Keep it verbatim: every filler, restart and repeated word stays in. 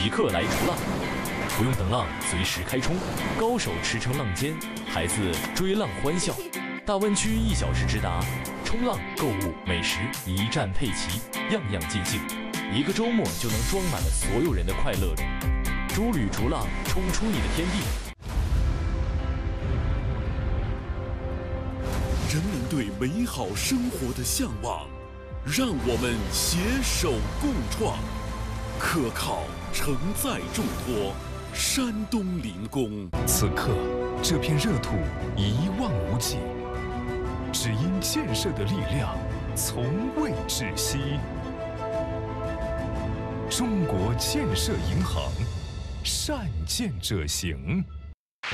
即刻来逐浪，不用等浪，随时开冲，高手驰骋浪尖，孩子追浪欢笑。大湾区一小时直达，冲浪、购物、美食一站配齐，样样尽兴。一个周末就能装满了所有人的快乐里。诸旅逐浪，冲出你的天地。 人们对美好生活的向往，让我们携手共创。可靠承载重托，山东临工。 此刻，这片热土一望无际，只因建设的力量从未止息。中国建设银行，善建者行。